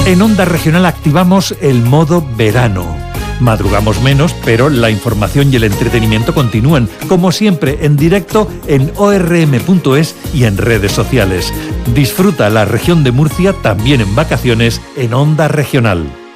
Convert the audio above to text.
En Onda Regional activamos el modo verano. Madrugamos menos, pero la información y el entretenimiento continúan, como siempre, en directo en orm.es y en redes sociales. Disfruta la región de Murcia también en vacaciones en Onda Regional.